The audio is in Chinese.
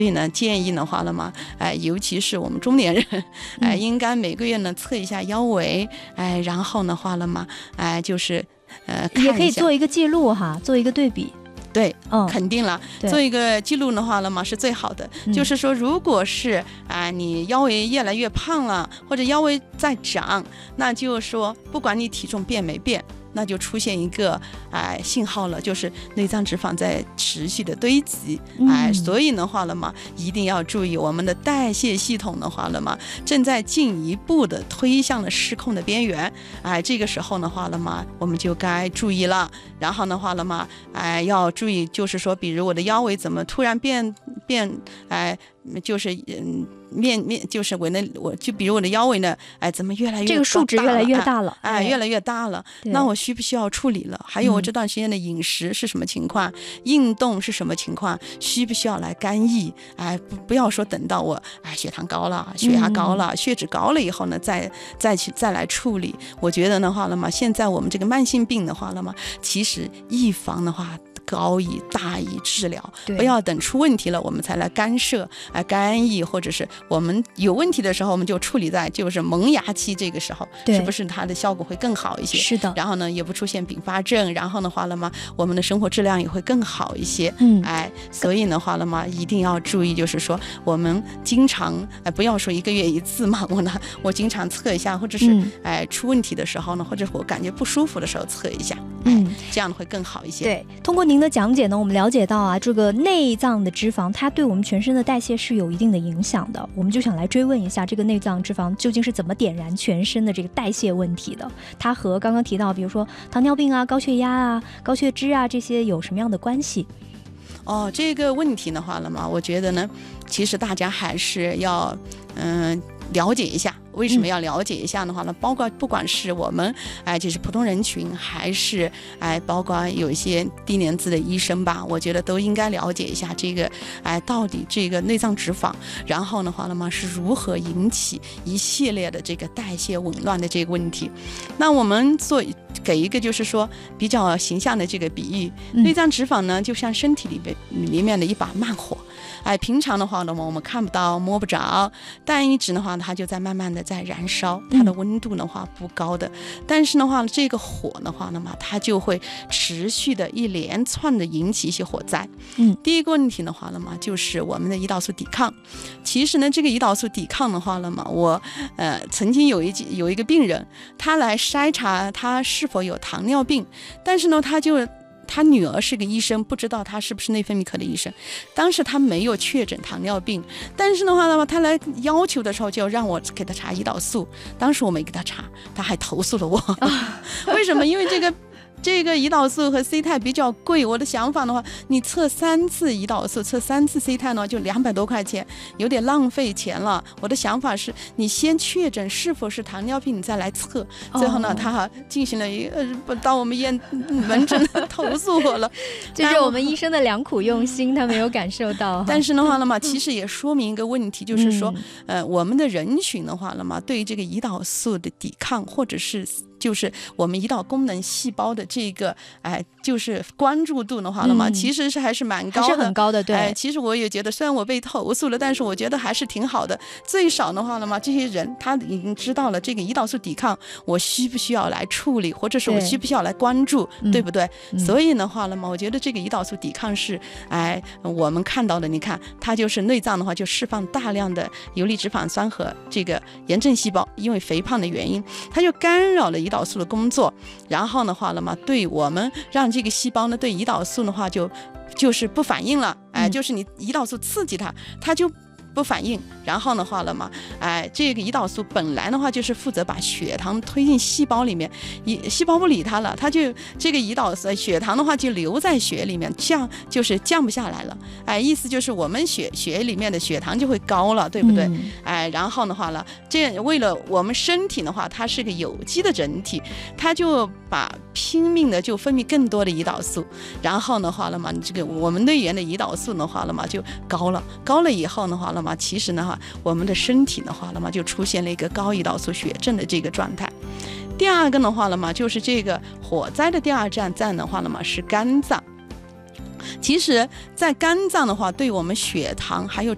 所以呢，建议的话了嘛，尤其是我们中年人，应该每个月呢测一下腰围，然后的话了嘛，就是看一下， 也可以做一个记录哈，做一个对比。 对，肯定了，做一个记录的话了嘛是最好的。就是说，如果是你腰围越来越胖了，或者腰围在长，那就是说，不管你体重变没变，那就出现一个信号了，就是内脏脂肪在持续的堆积，所以的话了嘛，一定要注意我们的代谢系统的话了嘛，正在进一步的推向了失控的边缘，这个时候的话了嘛，我们就该注意了。然后的话了嘛，要注意，就是说，比如我的腰围怎么突然变，就是就是我就比如我的腰围呢，怎么越来越这个数值越来越大了， 越来越大了，那我需不需要处理了？还有我这段时间的饮食是什么情况，运动是什么情况，需不需要来干预？不要说等到我血糖高了、血压高了、血脂高了以后呢，再来处理。我觉得的话了嘛，现在我们这个慢性病的话了嘛，其实预防的话，高于大于治疗，不要等出问题了我们才来干涉、干预，或者是我们有问题的时候我们就处理在就是萌芽期这个时候，是不是它的效果会更好一些？ 是的。 然后呢，也不出现并发症，然后的话了嘛，我们的生活质量也会更好一些。所以的话了嘛，一定要注意，就是说我们经常不要说1个月1次嘛，我经常测一下，或者是出问题的时候呢，或者我感觉不舒服的时候测一下，这样会更好一些。 对，通过您的讲解呢，我们了解到这个内脏的脂肪它对我们全身的代谢是有一定的影响的。我们就想来追问一下，这个内脏脂肪究竟是怎么点燃全身的这个代谢问题的？它和刚刚提到比如说糖尿病高血压高血脂这些有什么样的关系？ 这个问题的话了嘛，我觉得呢，其实大家还是要了解一下。为什么要了解一下的话呢？包括不管是我们就是普通人群，还是包括有一些低年资的医生吧，我觉得都应该了解一下这个到底这个内脏脂肪，然后的话呢是如何引起一系列的这个代谢紊乱的这个问题。那我们给一个就是说比较形象的这个比喻，内脏脂肪呢就像身体里面的一把慢火。平常的话呢，我们看不到摸不着，但一直的话它就在慢慢的在燃烧，它的温度的话不高的，但是的话这个火的话呢嘛，它就会持续的一连串的引起一些火灾。第一个问题的话呢嘛，就是我们的胰岛素抵抗。其实呢，这个胰岛素抵抗的话呢嘛，我曾经有一个病人，他来筛查他是否有糖尿病，但是呢他女儿是个医生，不知道他是不是内分泌科的医生。当时他没有确诊糖尿病，但是的话呢，他来要求的时候就让我给他查胰岛素。当时我没给他查，他还投诉了我。为什么？因为这个胰岛素和 C 肽比较贵，我的想法的话，你测3次胰岛素，测3次 C 肽呢，就200多块钱，有点浪费钱了。我的想法是，你先确诊是否是糖尿病，你再来测。最后呢，他进行了到我们门诊投诉我了。 这是我们医生的良苦用心，他没有感受到。 但是的话了嘛，其实也说明一个问题，就是说，我们的人群的话了嘛，对于这个胰岛素的抵抗，或者是就是我们胰岛功能细胞的这个就是关注度的话了嘛，其实还是蛮高的， 还是很高的。对， 其实我也觉得，虽然我被投诉了，但是我觉得还是挺好的。最少的话了嘛，这些人他已经知道了这个胰岛素抵抗，我需不需要来处理，或者是我需不需要来关注，对不对？所以的话了嘛，我觉得这个胰岛素抵抗是我们看到的，你看它就是内脏的话就释放大量的游离脂肪酸和这个炎症细胞，因为肥胖的原因，它就干扰了胰岛素的工作，然后的话了嘛，对我们让这个细胞呢对胰岛素的话就是不反应了，就是你胰岛素刺激它就不反应，然后的话了嘛，这个胰岛素本来的话就是负责把血糖推进细胞里面，细胞不理它了，它就这个胰岛素血糖的话就留在血里面，就是降不下来了，意思就是我们血里面的血糖就会高了，对不对？然后的话了，这为了我们身体的话，它是个有机的整体，它就把拼命的就分泌更多的胰岛素，然后的话了嘛，这个我们内源的胰岛素的话了嘛就高了以后的话了嘛，其实呢我们的身体的话了嘛就出现了一个高胰岛素血症的这个状态。第二个的话了嘛，就是这个火灾的第二站的话了嘛是肝脏。其实在肝脏的话，对我们血糖还有